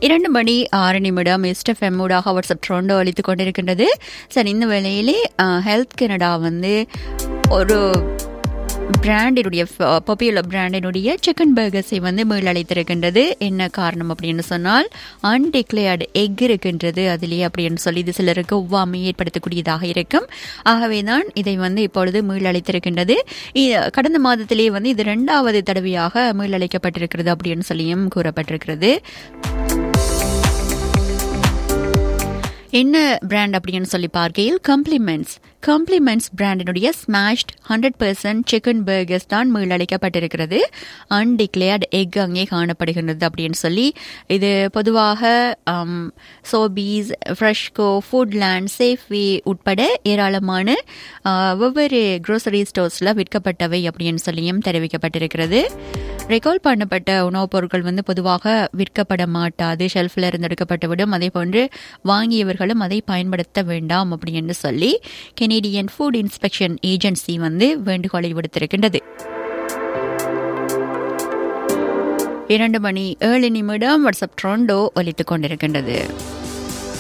2:06 SFM ஊடாக WhatsApp ட்ரோண்டோ அளித்துக் கொண்டிருக்கின்றது. சரி, இந்த வேளையிலே ஹெல்த் கனடா வந்து ஒரு பிராண்டினுடைய பாப்புலர் பிராண்டினுடைய சிக்கன் பர்கர்ஸை வந்து மீளழைத்திருக்கின்றது. என்ன காரணம் அப்படின்னு சொன்னால், அன்டிக்ளேர்டு எக் இருக்கின்றது அதிலேயே அப்படின்னு சொல்லி இது சிலருக்கு ஒவ்வாமை ஏற்படுத்தக்கூடியதாக இருக்கும். ஆகவேதான் இதை வந்து இப்பொழுது மீளழைத்திருக்கின்றது. கடந்த மாதத்திலேயே வந்து இது 2வது தடவையாக மீளழைக்கப்பட்டிருக்கிறது அப்படின்னு சொல்லியும் கூறப்பட்டிருக்கிறது. என்ன பிராண்ட் அப்படின்னு சொல்லி பார்க்கையில் கம்ப்ளிமெண்ட்ஸ் பிராண்டினுடைய ஸ்மாஷ்ட் 100% சிக்கன் பர்கர்ஸ் தான் மீளழைக்கப்பட்டிருக்கிறது. அன்டிக்ளேர்டு எக் அங்கே காணப்படுகின்றது அப்படின்னு சொல்லி இது பொதுவாக சோபீஸ், ஃப்ரெஷ்கோ, ஃபுட்லேண்ட், சேஃப்வே உட்பட ஏராளமான வெவ்வேறு குரோசரி ஸ்டோர்ஸில் விற்கப்பட்டவை அப்படின்னு சொல்லியும் தெரிவிக்கப்பட்டிருக்கிறது. ரெக்கால் பண்ணப்பட்ட உணவுப் பொருட்கள் வந்து பொதுவாக விற்கப்பட மாட்டாது, ஷெல்ஃபில் இருந்து எடுக்கப்பட்டுவிடும். அதே போன்று வாங்கியவர்களும் அதை பயன்படுத்த வேண்டாம் அப்படின்னு சொல்லி கெனடியன் ஃபுட் இன்ஸ்பெக்ஷன் ஏஜென்சி வந்து வேண்டுகோளை விடுத்திருக்கின்றது. 2:07 வாட்ஸ்அப் ட்ரோண்டோ ஒலித்துக் கொண்டிருக்கின்றது.